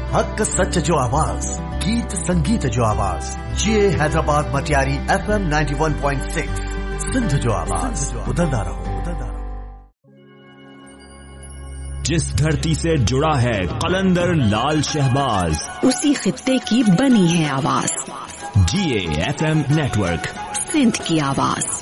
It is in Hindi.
हक सच जो आवाज, गीत संगीत जो आवाज, ये हैदराबाद मटियारी FM 91.6 सिंध जो आवाज, उधरदा रहो। जिस धरती से जुड़ा है कलंदर लाल शहबाज, उसी खित्ते की बनी है आवाज। GA FM नेटवर्क, सिंध की आवाज।